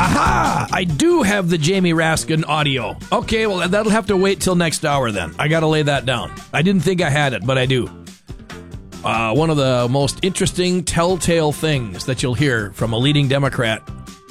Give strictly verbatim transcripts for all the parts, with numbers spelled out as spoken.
Aha! I do have the Jamie Raskin audio. Okay, well, that'll have to wait till next hour then. I got to lay that down. I didn't think I had it, but I do. Uh, one of the most interesting telltale things that you'll hear from a leading Democrat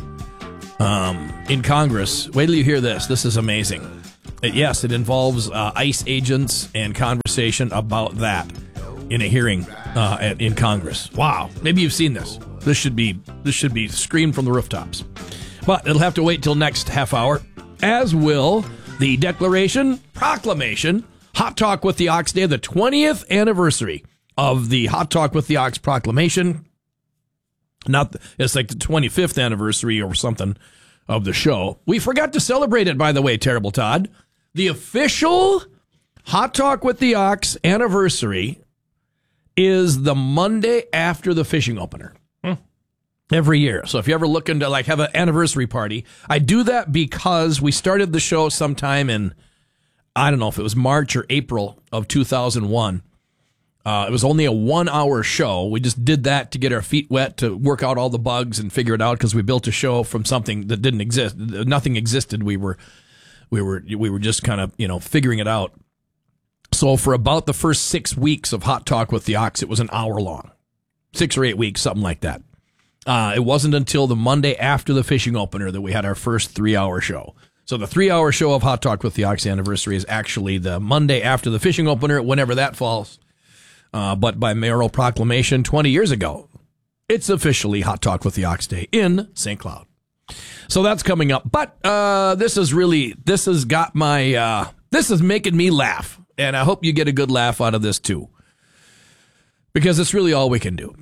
um, in Congress. Wait till you hear this. This is amazing. It, yes, it involves uh, ICE agents and conversation about that in a hearing uh, at, in Congress. Wow. Maybe you've seen this. This should be this should be screamed from the rooftops. But it'll have to wait till next half hour, as will the Declaration, Proclamation, Hot Talk with the Ox Day, the twentieth anniversary of the Hot Talk with the Ox Proclamation. Not the, it's like the twenty-fifth anniversary or something of the show. We forgot to celebrate it, by the way, Terrible Todd. The official Hot Talk with the Ox anniversary is the Monday after the fishing opener. Hmm. Every year. So if you ever look into like have an anniversary party, I do that because we started the show sometime in, I don't know if it was March or April of two thousand one. Uh, it was only a one-hour show. We just did that to get our feet wet, to work out all the bugs and figure it out, because we built a show from something that didn't exist. Nothing existed. We were, we were, we were just kind of, you know, figuring it out. So for about the first six weeks of Hot Talk with the Ox, it was an hour long, six or eight weeks, something like that. Uh, it wasn't until the Monday after the fishing opener that we had our first three-hour show. So the three-hour show of Hot Talk with the Ox anniversary is actually the Monday after the fishing opener, whenever that falls. Uh, but by mayoral proclamation twenty years ago, it's officially Hot Talk with the Ox Day in Saint Cloud. So that's coming up. But uh, this is really, this has got my, uh, this is making me laugh. And I hope you get a good laugh out of this too, because it's really all we can do.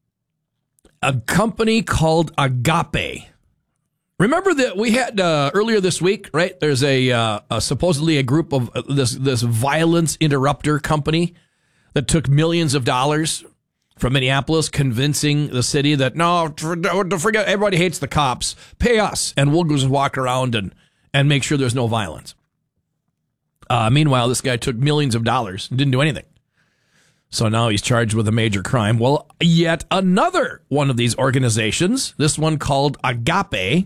A company called Agape. Remember that we had uh, earlier this week, right? There's a, uh, a supposedly a group of uh, this this violence interrupter company that took millions of dollars from Minneapolis, convincing the city that, no, don't forget, everybody hates the cops. Pay us, and we'll just walk around and, and make sure there's no violence. Uh, meanwhile, this guy took millions of dollars and didn't do anything. So now he's charged with a major crime. Well, yet another one of these organizations, this one called Agape,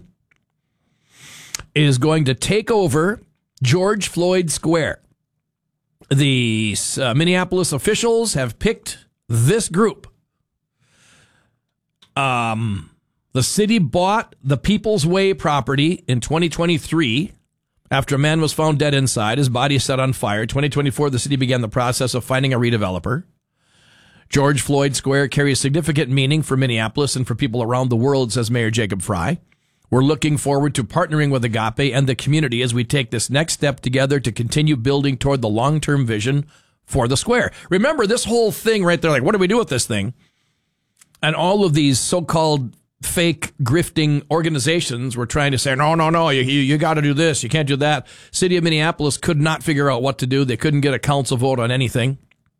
is going to take over George Floyd Square. The uh, Minneapolis officials have picked this group. Um, the city bought the People's Way property in twenty twenty-three after a man was found dead inside. His body set on fire. twenty twenty-four, the city began the process of finding a redeveloper. George Floyd Square carries significant meaning for Minneapolis and for people around the world, says Mayor Jacob Fry. We're looking forward to partnering with Agape and the community as we take this next step together to continue building toward the long-term vision for the square. Remember this whole thing right there, like, what do we do with this thing? And all of these so-called fake grifting organizations were trying to say, no, no, no, you, you, you got to do this. You can't do that. City of Minneapolis could not figure out what to do. They couldn't get a council vote on anything.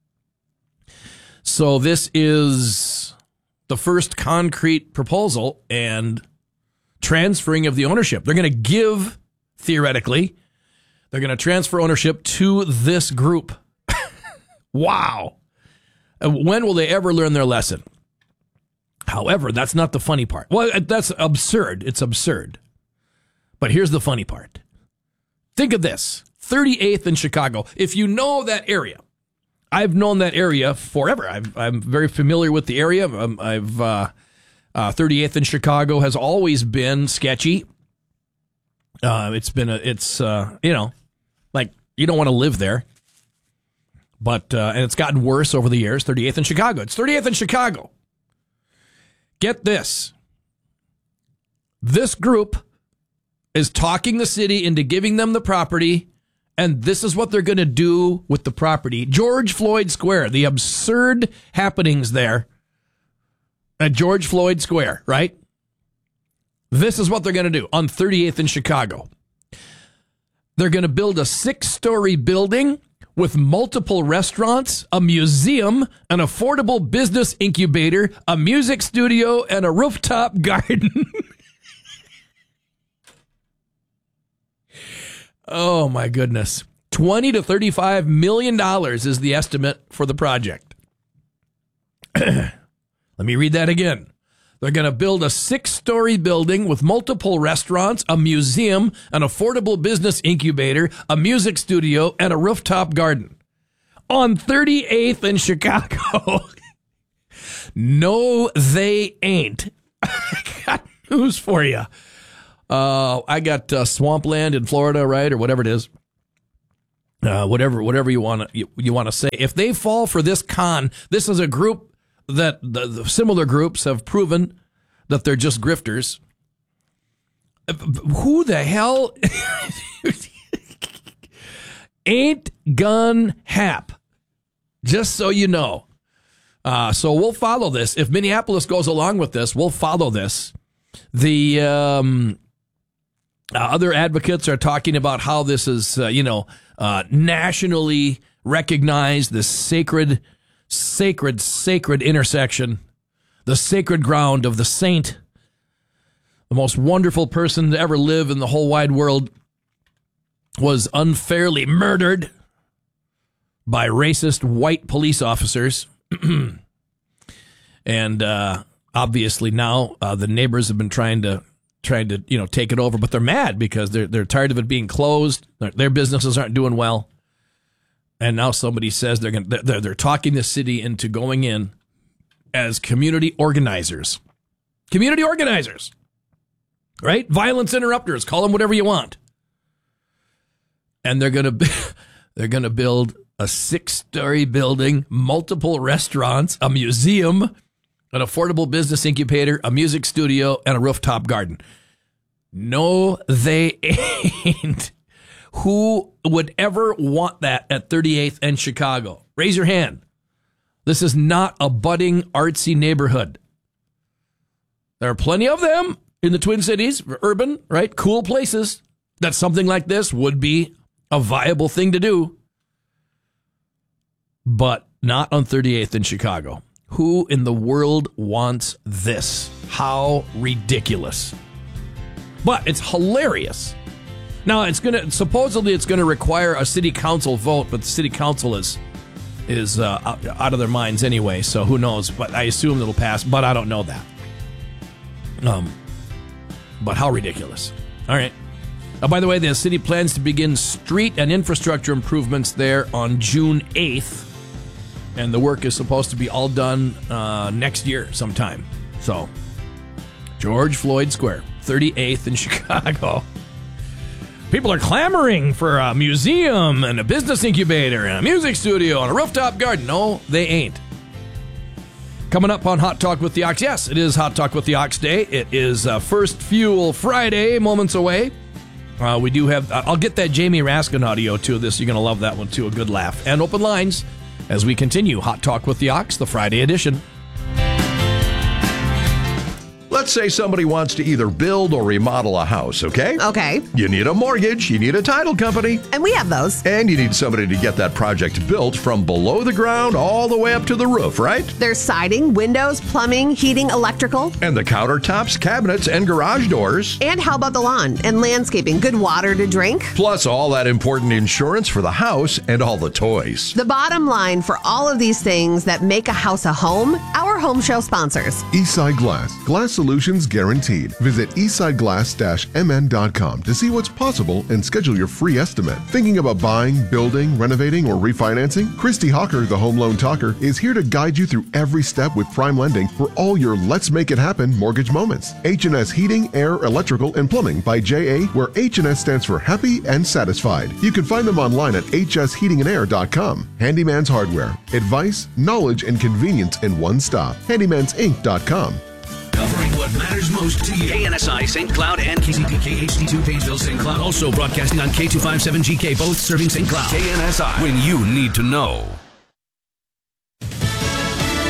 So this is the first concrete proposal and transferring of the ownership. They're going to give, theoretically, they're going to transfer ownership to this group. Wow. When will they ever learn their lesson? However, that's not the funny part. Well, that's absurd. It's absurd. But here's the funny part. Think of this. thirty-eighth in Chicago. If you know that area, I've known that area forever. I've, I'm very familiar with the area. I'm, I've... Uh, Uh, thirty-eighth in Chicago has always been sketchy. Uh, it's been a, it's, uh, you know, like you don't want to live there. But, uh, and it's gotten worse over the years. thirty-eighth in Chicago. It's thirty-eighth in Chicago. Get this. This group is talking the city into giving them the property, and this is what they're going to do with the property. George Floyd Square, the absurd happenings there at George Floyd Square, right? This is what they're going to do on thirty-eighth in Chicago. They're going to build a six-story building with multiple restaurants, a museum, an affordable business incubator, a music studio, and a rooftop garden. Oh, my goodness. twenty to thirty-five million dollars is the estimate for the project. Let me read that again. They're going to build a six-story building with multiple restaurants, a museum, an affordable business incubator, a music studio, and a rooftop garden on thirty-eighth in Chicago. No, they ain't. I got news for you. Uh, I got uh, swampland in Florida, right, or whatever it is. Uh, whatever, whatever you want to you, you want to say. If they fall for this con, this is a group that the, the similar groups have proven that they're just grifters. Who the hell ain't gun hap? Just so you know. Uh, so we'll follow this. If Minneapolis goes along with this, we'll follow this. The um, uh, other advocates are talking about how this is, uh, you know, uh, nationally recognized, this sacred Sacred, sacred intersection, the sacred ground of the saint, the most wonderful person to ever live in the whole wide world, was unfairly murdered by racist white police officers. And uh, obviously now uh, the neighbors have been trying to trying to you know take it over, but they're mad because they're they're tired of it being closed. Their, their businesses aren't doing well. And now somebody says they're going they're, they're talking the city into going in as community organizers. Community organizers. Right? Violence interrupters, call them whatever you want. And they're going to they're going to build a six-story building, multiple restaurants, a museum, an affordable business incubator, a music studio, and a rooftop garden. No, they ain't. Who would ever want that at thirty-eighth and Chicago? Raise your hand. This is not a budding, artsy neighborhood. There are plenty of them in the Twin Cities, urban, right? Cool places that something like this would be a viable thing to do. But not on thirty-eighth in Chicago. Who in the world wants this? How ridiculous. But it's hilarious. Now, it's gonna supposedly it's going to require a city council vote, but the city council is is uh, out of their minds anyway, so who knows? But I assume it'll pass, but I don't know that. Um, but how ridiculous. All right. Uh, by the way, the city plans to begin street and infrastructure improvements there on June eighth, and the work is supposed to be all done uh, next year sometime. So, George Floyd Square, thirty-eighth in Chicago. People are clamoring for a museum and a business incubator and a music studio and a rooftop garden. No, they ain't. Coming up on Hot Talk with the Ox. Yes, it is Hot Talk with the Ox Day. It is uh, First Fuel Friday, moments away. Uh, we do have, uh, I'll get that Jamie Raskin audio to this. You're going to love that one too. A good laugh. And open lines as we continue Hot Talk with the Ox, the Friday edition. Let's say somebody wants to either build or remodel a house, okay? Okay. You need a mortgage, you need a title company. And we have those. And you need somebody to get that project built from below the ground all the way up to the roof, right? There's siding, windows, plumbing, heating, electrical. And the countertops, cabinets, and garage doors. And how about the lawn and landscaping? Good water to drink. Plus all that important insurance for the house and all the toys. The bottom line for all of these things that make a house a home, our home show sponsors. Eastside Glass. Glass solutions guaranteed. Visit eastside glass dash m n dot com to see what's possible and schedule your free estimate. Thinking about buying, building, renovating, or refinancing? Christy Hawker, the Home Loan Talker, is here to guide you through every step with prime lending for all your Let's Make It Happen mortgage moments. H and S Heating, Air, Electrical, and Plumbing by J A, where H and S stands for Happy and Satisfied. You can find them online at h s heating and air dot com. Handyman's Hardware. Advice, knowledge, and convenience in one stop. handymans inc dot com. Covering what matters most to you. K N S I Saint Cloud and K Z P K H D two Pageville Saint Cloud. Also broadcasting on K two fifty-seven G K, both serving Saint Cloud. K N S I, when you need to know.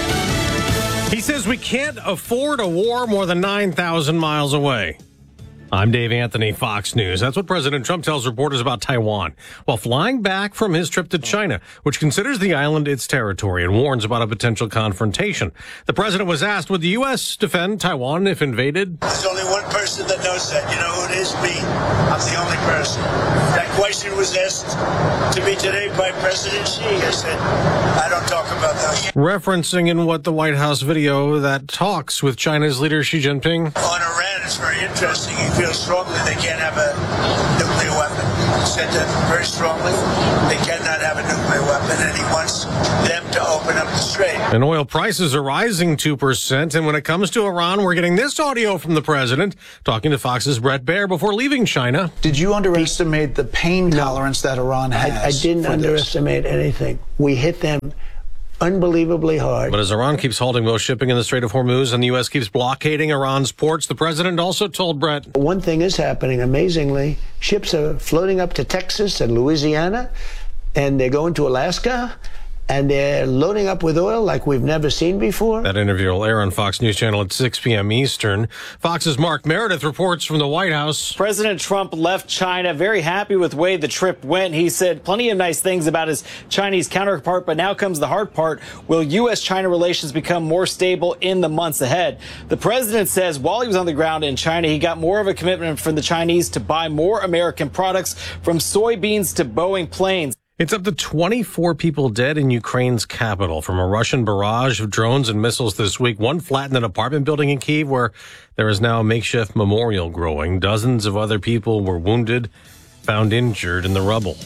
He says we can't afford a war more than nine thousand miles away. I'm Dave Anthony, Fox News. That's what President Trump tells reporters about Taiwan while flying back from his trip to China, which considers the island its territory and warns about a potential confrontation. The president was asked, would the U S defend Taiwan if invaded? There's only one person that knows that. You know who it is? Me. I'm the only person. That question was asked to me today by President Xi. I said, I don't talk about that. Referencing in what the White House video that talks with China's leader Xi Jinping. On Iran, it's very interesting. He feels strongly they can't have a nuclear weapon. He said that very strongly. They cannot have a nuclear weapon, and he wants them to open up the strait. And oil prices are rising two percent. And when it comes to Iran, we're getting this audio from the president talking to Fox's Brett Baer before leaving China. Did you underestimate the pain tolerance that Iran has? I, I didn't underestimate this. anything. We hit them unbelievably hard. But as Iran keeps halting most shipping in the Strait of Hormuz and the U S keeps blockading Iran's ports, the president also told Brett. One thing is happening, amazingly. Ships are floating up to Texas and Louisiana, and they're going to Alaska, and they're loading up with oil like we've never seen before. That interview will air on Fox News Channel at six p.m. Eastern. Fox's Mark Meredith reports from the White House. President Trump left China very happy with the way the trip went. He said plenty of nice things about his Chinese counterpart, but now comes the hard part. Will U S China relations become more stable in the months ahead? The president says while he was on the ground in China, he got more of a commitment from the Chinese to buy more American products, from soybeans to Boeing planes. It's up to twenty-four people dead in Ukraine's capital from a Russian barrage of drones and missiles this week. One flattened an apartment building in Kyiv where there is now a makeshift memorial growing. Dozens of other people were wounded, found injured in the rubble.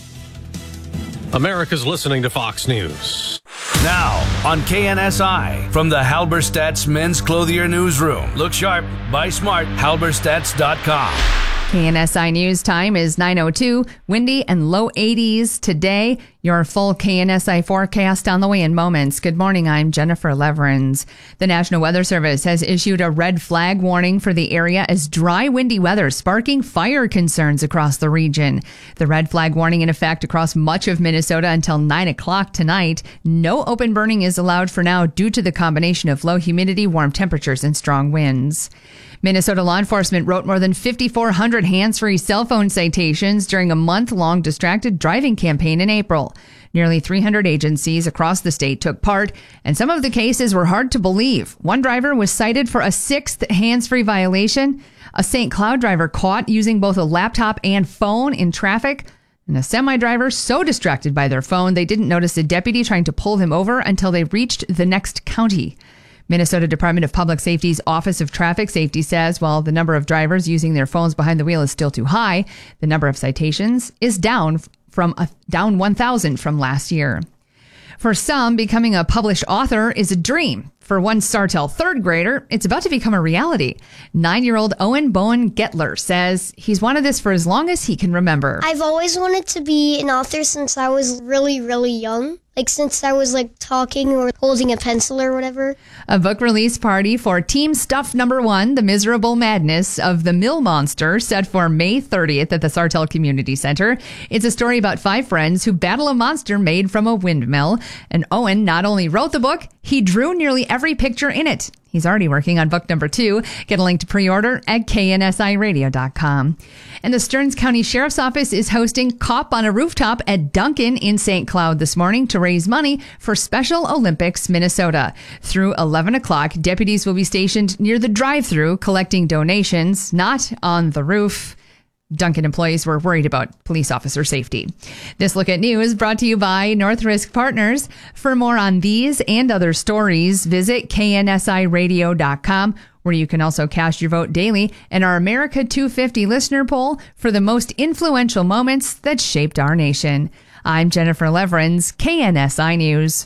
America's listening to Fox News. Now on K N S I from the Halberstadt's Men's Clothier Newsroom. Look sharp, buy smart, halberstadts dot com. K N S I News time is nine oh two, windy and low eighties today. Your full K N S I forecast on the way in moments. Good morning, I'm Jennifer Leverins. The National Weather Service has issued a red flag warning for the area as dry, windy weather sparking fire concerns across the region. The red flag warning in effect across much of Minnesota until nine o'clock tonight. No open burning is allowed for now due to the combination of low humidity, warm temperatures, and strong winds. Minnesota law enforcement wrote more than fifty-four hundred hands-free cell phone citations during a month-long distracted driving campaign in April. Nearly three hundred agencies across the state took part, and some of the cases were hard to believe. One driver was cited for a sixth hands-free violation, a Saint Cloud driver caught using both a laptop and phone in traffic, and a semi-driver so distracted by their phone they didn't notice a deputy trying to pull him over until they reached the next county. Minnesota Department of Public Safety's Office of Traffic Safety says while the number of drivers using their phones behind the wheel is still too high, the number of citations is down from a, down one thousand from last year. For some, becoming a published author is a dream. For one Sartell third grader, it's about to become a reality. Nine-year-old Owen Bowen Getler says he's wanted this for as long as he can remember. I've always wanted to be an author since I was really, really young. Like since I was like talking or holding a pencil or whatever. A book release party for Team Stuff Number One, The Miserable Madness of the Mill Monster, set for May thirtieth at the Sartell Community Center. It's a story about five friends who battle a monster made from a windmill. And Owen not only wrote the book, he drew nearly every picture in it. He's already working on book number two. Get a link to pre-order at K N S I radio dot com. And the Stearns County Sheriff's Office is hosting Cop on a Rooftop at Duncan in Saint Cloud this morning to raise money for Special Olympics Minnesota. Through eleven o'clock, deputies will be stationed near the drive-thru collecting donations, not on the roof. Duncan employees were worried about police officer safety. This Look at News brought to you by North Risk Partners. For more on these and other stories, visit K N S I radio dot com, where you can also cast your vote daily in our America two fifty listener poll for the most influential moments that shaped our nation. I'm Jennifer Leverins, K N S I News.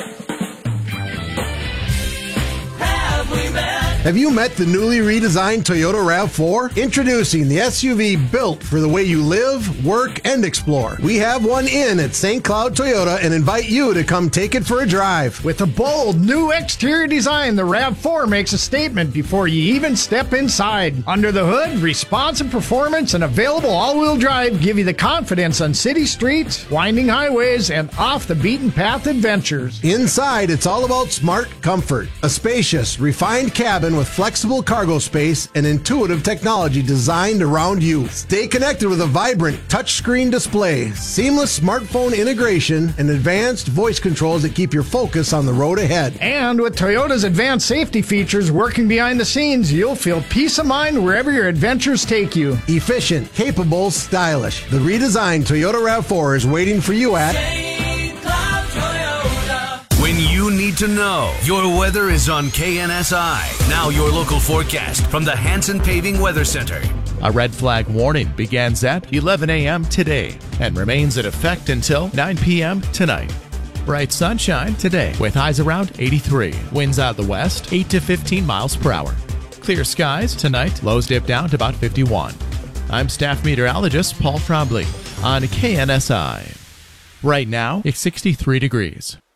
Have you met the newly redesigned Toyota RAV four? Introducing the S U V built for the way you live, work, and explore. We have one in at Saint Cloud Toyota and invite you to come take it for a drive. With a bold new exterior design, the RAV four makes a statement before you even step inside. Under the hood, responsive performance and available all-wheel drive give you the confidence on city streets, winding highways, and off-the-beaten-path adventures. Inside, it's all about smart comfort. A spacious, refined cabin cabin with flexible cargo space and intuitive technology designed around you. Stay connected with a vibrant touchscreen display, seamless smartphone integration, and advanced voice controls that keep your focus on the road ahead. And with Toyota's advanced safety features working behind the scenes, you'll feel peace of mind wherever your adventures take you. Efficient, capable, stylish. The redesigned Toyota RAV four is waiting for you at When you need to know, your weather is on K N S I. Now your local forecast from the Hanson Paving Weather Center. A red flag warning begins at eleven a.m. today and remains in effect until nine p.m. tonight. Bright sunshine today with highs around eighty-three. Winds out the west, eight to fifteen miles per hour. Clear skies tonight, lows dip down to about fifty-one. I'm staff meteorologist Paul Trombley on K N S I. Right now, it's sixty-three degrees.